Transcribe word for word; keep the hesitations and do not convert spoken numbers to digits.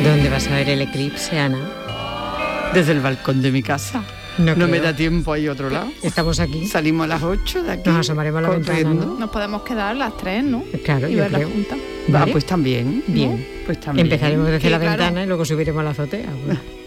¿Dónde vas a ver el eclipse, Ana? Desde el balcón de mi casa. No, no me da tiempo ahí otro lado. Estamos aquí. Salimos a las ocho de aquí. Nos asomaremos a la corriendo. ventana, ¿no? Nos podemos quedar las tres, ¿no? Claro, y yo verlas creo. juntas. ¿Vale? Ah, pues también. Bien. ¿no? Pues también. Empezaremos desde Sí, la claro. ventana y luego subiremos a la azotea. Bueno.